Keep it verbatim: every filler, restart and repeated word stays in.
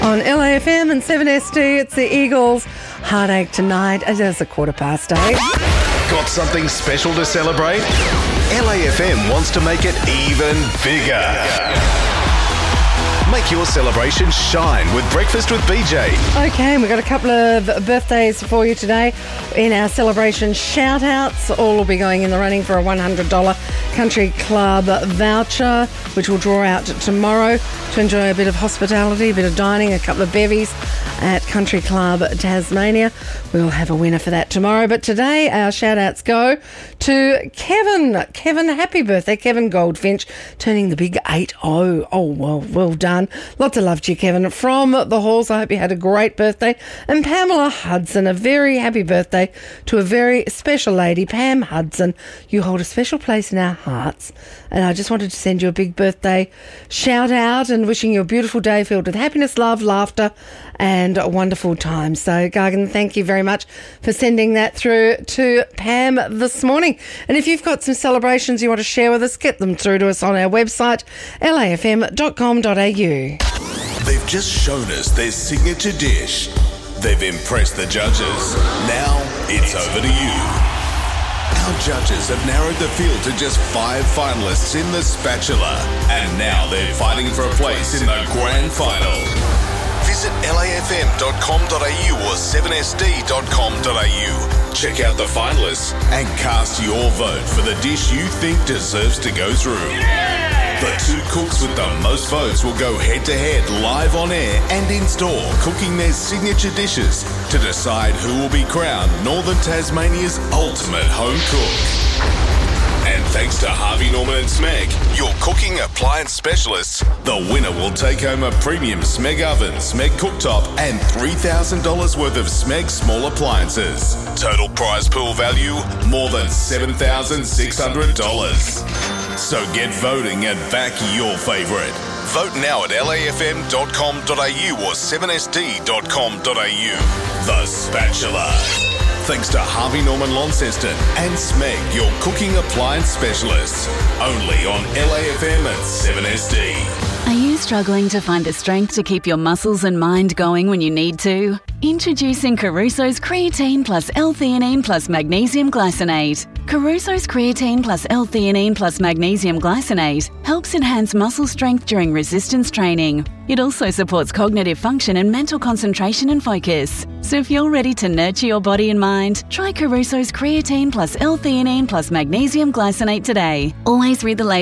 On L A F M and seven S D, it's the Eagles. Heartache tonight. It is a quarter past eight. Got something special to celebrate? L A F M wants to make it even bigger. Make your celebration shine with Breakfast with B J. Okay, and we've got a couple of birthdays for you today in our celebration shout-outs. All will be going in the running for a one hundred dollars Country Club voucher, which we'll draw out tomorrow to enjoy a bit of hospitality, a bit of dining, a couple of bevies at Country Club Tasmania. We'll have a winner for that tomorrow. But today, our shout-outs go to Kevin. Kevin, happy birthday. Kevin Goldfinch, turning the big eight oh. Oh, well, well done. Lots of love to you, Kevin. From the halls, I hope you had a great birthday. And Pamela Hudson, a very happy birthday to a very special lady, Pam Hudson. You hold a special place in our hearts. And I just wanted to send you a big birthday shout out and wishing you a beautiful day filled with happiness, love, laughter, and a wonderful time. So, Gargan, thank you very much for sending that through to Pam this morning. And if you've got some celebrations you want to share with us, get them through to us on our website, L A F M dot com dot A U. They've just shown us their signature dish. They've impressed the judges. Now it's over to you. Our judges have narrowed the field to just five finalists in The Spatula, and now they're fighting for a place in the grand final. Visit L A F M dot com dot A U or seven S D dot com dot A U. Check out the finalists and cast your vote for the dish you think deserves to go through. Yeah! The two cooks with the most votes will go head-to-head live on air and in-store, cooking their signature dishes to decide who will be crowned Northern Tasmania's ultimate home cook. And thanks to Harvey Norman and Smeg, your cooking appliance specialists, the winner will take home a premium Smeg oven, Smeg cooktop, and three thousand dollars worth of Smeg small appliances. Total prize pool value, more than seven thousand six hundred dollars. So get voting and back your favourite. Vote now at L A F M dot com dot A U or seven S D dot com dot A U. The Spatula. Thanks to Harvey Norman Launceston and Smeg, your cooking appliance specialists. Only on L A F M and seven S D. Are you struggling to find the strength to keep your muscles and mind going when you need to? Introducing Caruso's Creatine plus L-theanine plus Magnesium Glycinate. Caruso's Creatine plus L-theanine plus Magnesium Glycinate helps enhance muscle strength during resistance training. It also supports cognitive function and mental concentration and focus. So if you're ready to nurture your body and mind, try Caruso's Creatine plus L-theanine plus Magnesium Glycinate today. Always read the label.